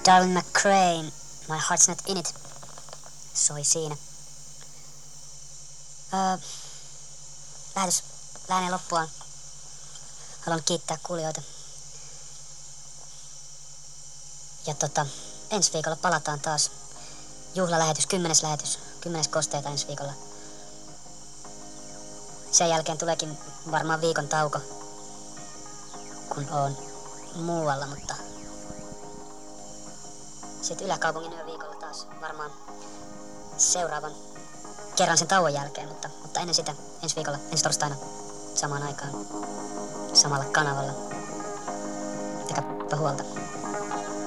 Darling McCrane, My Heart's Not In It, soi siinä. Lähetys lähenee loppuaan. Haluan kiittää kuulijoita. Ja ensi viikolla palataan taas. Juhlalähetys, 10. lähetys, 10. kosteita ensi viikolla. Sen jälkeen tuleekin varmaan viikon tauko, kun oon muualla, mutta sitten Yläkaupungin yöviikolla taas varmaan seuraavan kerran sen tauon jälkeen, mutta ennen sitä ensi viikolla, ensi torstaina samaan aikaan, samalla kanavalla. Pitäkääpä huolta.